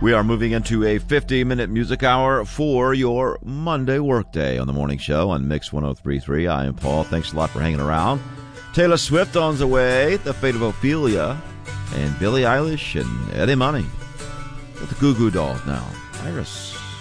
We are moving into a 50-minute music hour for your Monday workday on the morning show on Mix 103.3. I am Paul. Thanks a lot for hanging around. Taylor Swift on the way, The Fate of Ophelia, and Billie Eilish and Eddie Money with the Goo Goo Dolls now. Iris.